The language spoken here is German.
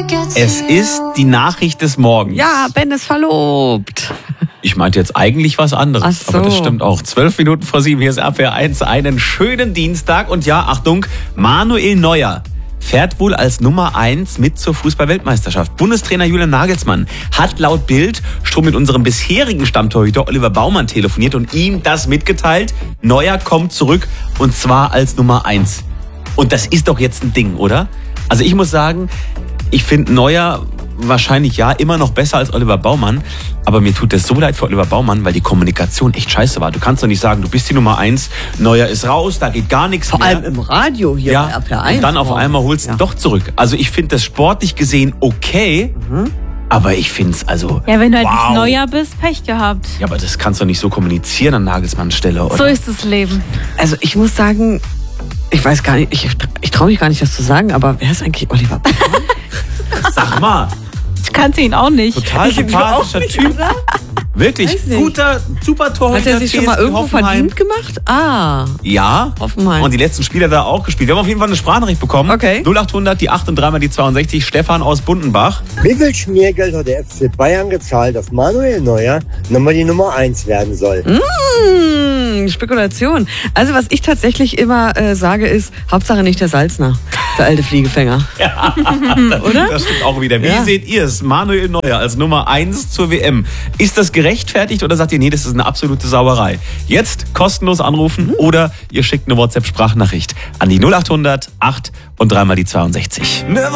Es ist die Nachricht des Morgens. Ja, Ben ist verlobt. Ich meinte jetzt eigentlich was anderes, Ach so. aber das stimmt auch. 12 Minuten vor 7, hier ist RPR 1, einen schönen Dienstag. Und ja, Achtung, Manuel Neuer fährt wohl als Nummer 1 mit zur Fußball-Weltmeisterschaft. Bundestrainer Julian Nagelsmann hat laut Bild schon mit unserem bisherigen Stammtorhüter Oliver Baumann telefoniert und ihm das mitgeteilt. Neuer kommt zurück und zwar als Nummer 1. Und das ist doch jetzt ein Ding, oder? Also ich muss sagen, ich finde Neuer wahrscheinlich ja immer noch besser als Oliver Baumann, aber mir tut das so leid für Oliver Baumann, weil die Kommunikation echt scheiße war. Du kannst doch nicht sagen, du bist die Nummer 1, Neuer ist raus, da geht gar nichts mehr. Vor allem im Radio hier bei RPR 1. Und dann auf einmal holst du ihn doch zurück. Also ich finde das sportlich gesehen okay, aber ich finde es also Ja, wenn du halt nicht Neuer bist, Pech gehabt. Ja, aber das kannst du nicht so kommunizieren an Nagelsmanns Stelle, oder? So ist das Leben. Also ich muss sagen, ich weiß gar nicht, ich traue mich gar nicht, das zu sagen, aber wer ist eigentlich Oliver Baumann? Sag mal. Ich kannte ihn auch nicht. Total sympathischer Typ. Oder? Wirklich, Weiß nicht. guter, super Torhüter. Hat er sich schon mal TSG irgendwo Hoffenheim. verdient gemacht? Ah, Ja. Hoffenheim. Und die letzten Spiele hat er auch gespielt. Wir haben auf jeden Fall eine Sprachnachricht bekommen. Okay. 0800, die 8 und 3 mal die 62. Stefan aus Bundenbach. Wie viel Schmiergeld hat der FC Bayern gezahlt, dass Manuel Neuer nochmal die Nummer 1 werden soll? Spekulation. Also was ich tatsächlich immer sage ist, Hauptsache nicht der Salzner, der alte Fliegefänger. Oder? Das stimmt auch wieder. Wie Ja. seht ihr es? Manuel Neuer als Nummer 1 zur WM. Ist das gerechtfertigt oder sagt ihr, nee, das ist eine absolute Sauerei? Jetzt kostenlos anrufen oder ihr schickt eine WhatsApp-Sprachnachricht an die 0800 8 und 3 mal die 62.